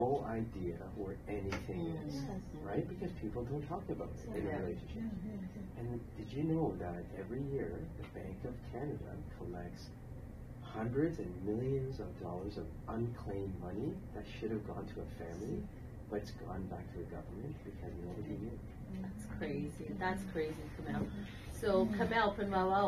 no idea where anything is, right? Because people don't talk about it in a relationship. And did you know that every year the Bank of Canada collects hundreds and millions of dollars of unclaimed money that should have gone to a family, but it's gone back to the government because nobody knew. That's crazy. That's crazy, Kamel. So Kamel เพิ่นมาเว้า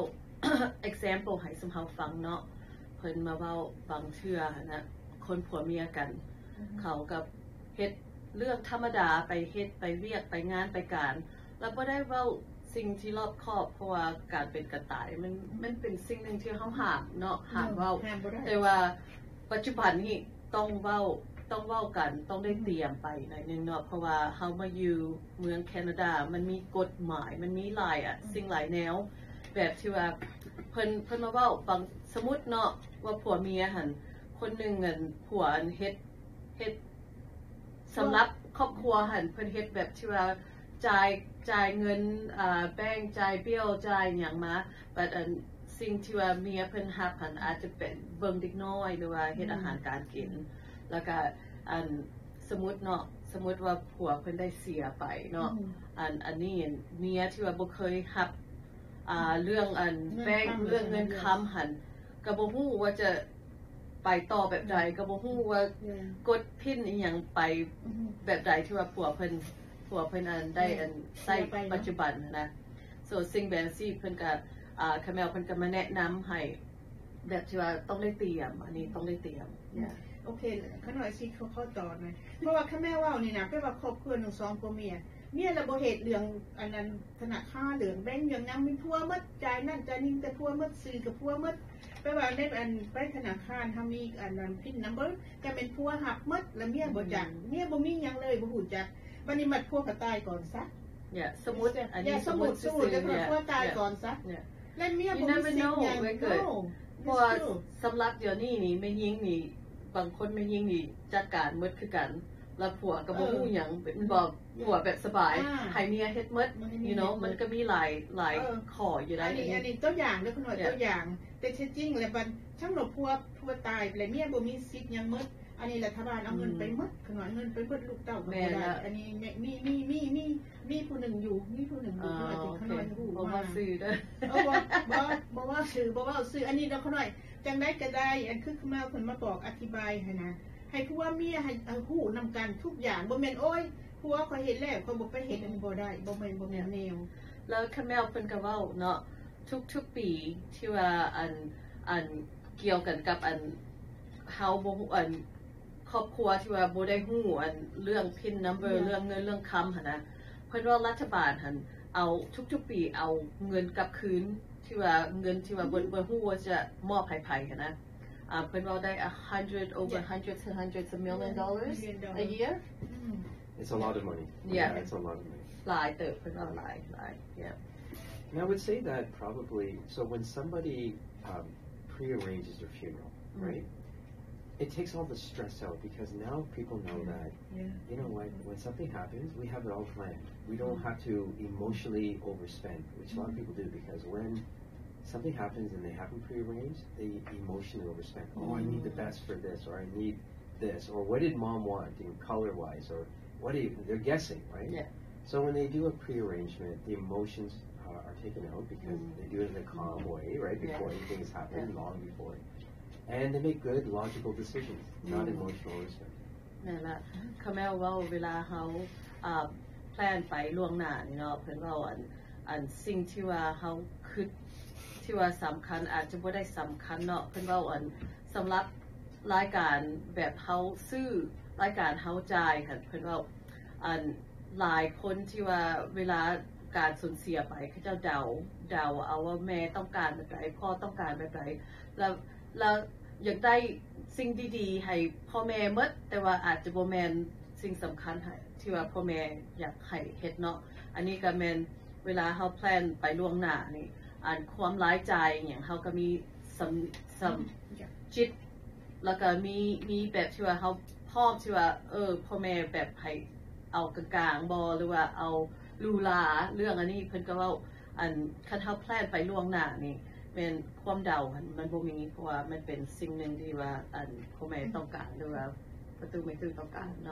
example ให้สมเฮาฟังเนาะเพิ่นมาเว้าบางเทื่อนะคนผัวเมียกันเขากับเฮ็ดเรื่องธรรมดาไปเฮ็ดไปเวียกไปงานไปการแล้วบ่ได้เว้าสิ่งที่รอบคอบเพราะว่าการเป็นกระต่ายมันเป็นสิ่งนึงที่เฮาห้ามเนาะห้ามเว้าแต่ว่าปัจจุบันนี้ต้องเว้ากันต้องได้เตรียมไปหน่อยนึงเนาะเพราะว่าเฮามาอยู่เมืองแคนาดามันมีกฎหมายมันมีหลายสิ่งหลายแนวแบบที่ว่าเพิ่นมาเว้าบางสมมุติเนาะว่าผัวเมียหั่นคนนึงผัวเฮ็ดสำหรับครอบครัวหั่นเพิ่นเฮ็ดแบบที่ว่าจ่ายเงินแบ่งจ่ายเบี้ยจ่ายหยังมาบัดสิ่งที่ว่าเมียเพิ่นรับหั่นอาจจะเป็นเบิ่งเด็กน้อยหรือว่าเฮ็ดอาหารการกินแล้วก็สมมุติว่าผัวเพิ่นได้เสียไปเนาะอันนี้เมียที่ว่าบ่เคยรับเรื่องแบ่งเรื่องเงินค้ำหั่นก็บ่ฮู้ว่าจะไปต่อแบบใดก็บ่ฮู้ว่ากดพินอีหยังไปแบบใดที่ว่าผัวเพิ่นได้ใช้ปัจจุบันนะso สิ่งแบบนี้เพิ่นก็คาเมลเพิ่นก็มาแนะนำให้แบบที่ว่าต้องได้เตรียมอันนี้ต้องได้เตรียมโอเคขน่อยสิเขาต่อหน่อยเพราะว่าข้าแม่ว่านี่นะแปลว่าครอบครัว1 2ผัวเมียระบบเหตุเรื่องอันนั้นธนาคารเรื่องแบงก์อย่างนั้นมีพัวหมดจ่ายนั่นจ่ายนี่แต่พัวหมดซื้อกับพัวหมดแปลว่าในไปธนาคารทำมีอันนั้นพินนัมเบอร์ก็เป็นพัวหักหมดแล้วเมียบ่จักเมียบ่มีหยังเลยบ่ฮู้จักวันนี้มัดพัวก็ตายก่อนซะสมมุติอันนี้สมมุติจะพัวตายก่อนซะแล้วเมียบ่มีสิ่งหยังเพราะสำหรับเดี๋ยวนี้นี่แม่ยิงนี่บางคนแม่ยิงนี่จัดการหมดคือกันแล้วผัวก็บ่ฮู้หยังเป็นบอกผัวแบบสบายให้เมียเฮ็ดหมดมันก็มีหลายข้ออยู่ได้อันนี้ตัวอย่างเด้อคุณหน่อยตัวอย่างแต่จริงๆแล้วมันทั้งหมดผัวตายแล้วเมียบ่มีสิทธิ์หยังหมดอันนี้รัฐบาลเอาเงินไปหมดคุณหน่อยเงินไปเบิดลูกเต้าบ่ได้อันนี้มีผู้หนึ่งอยู่คุณหน่อยคุณหน่อยฮู้ว่าซื้อเด้อบ่ว่าซื้ออันนี้เด้อคุณหน่อยจังได๋ก็ได้อันคือมาเพิ่นมาบอกอธิบายให้นะให้ผัวเมียให้ฮู้นำกันทุกอย่างบ่แม่นโอ้ยผัวเขาเฮ็ดแล้วเขาบ่ไปเฮ็ดอันบ่ได้บ่แม่นแนวแล้วคาเมลเพิ่นก็เว้าเนาะทุกปีที่ว่าอันเกี่ยวกันกับเฮาบ่ฮู้ครอบครัวที่ว่าบ่ได้ฮู้เรื่องพินนัมเบอร์เรื่องเงินเรื่องคำหั่นนะเพิ่นว่ารัฐบาลหั่นเอาทุกปีเอาเงินกลับคืนที่ว่าเงินที่ว่าบ่ฮู้ว่าจะมอบให้ไผหั่นนะเพิ่นว่าได้over hundreds of $1,000,000 a year It's a lot of money. It's a lot of money. หลายเติบเพิ่นว่าหลายyeah And I would say that probably so when somebody prearranges their funeral, right? It takes all the stress out because now people know that you know what, when something happens, we have it all planned. We don't have to emotionally overspend, which a lot of people do because when something happens and they haven't prearranged, they emotionally overspend. Oh, I need the best for this, or I need this, or what did mom want in color-wise, or they're guessing, right? Yeah. So when they do a prearrangement, the emotions are taken out because they do it in a calm way, right, before anything has happened, long before. And they make good, logical decisions, not emotional overspend. นั่นล่ะคาเมลเว้าเวลาเฮาแพลนไปล่วงหน้านี่เนาะเพิ่นเว้าสิ่งที่ว่าเฮาคิดที่ว่าสำคัญอาจจะบ่ได้สำคัญเนาะเพิ่นเว้าสำหรับรายการแบบเฮาซื้อรายการเฮาจ่ายค่ะเพิ่นเว้าหลายคนที่ว่าเวลาการสูญเสียไปเขาเจ้าเดาเอาว่าแม่ต้องการแบบไหนพ่อต้องการแบบไหนแล้วอยากได้สิ่งดีๆให้พ่อแม่หมดแต่ว่าอาจจะบ่แม่นสิ่งสำคัญให้ที่ว่าพ่อแม่อยากให้เฮ็ดเนาะอันนี้ก็แม่นเวลาเฮาแพลนไปล่วงหน้านี่ความหลายใจอย่างเฮาก็มีจิตแล้วก็มีแบบที่ว่าเฮาพร้อมที่ว่าพ่อแม่แบบให้เอากลางๆบ่หรือว่าเอาลูลาเรื่องอันนี้เพิ่นก็เว้าคันเฮาแพลนไปล่วงหน้านี่เป็นความเดามันบ่มีเพราะว่ามันเป็นสิ่งนึงที่ว่าพ่อแม่ต้องการหรือว่าประตูไม่ตื่นต่อการ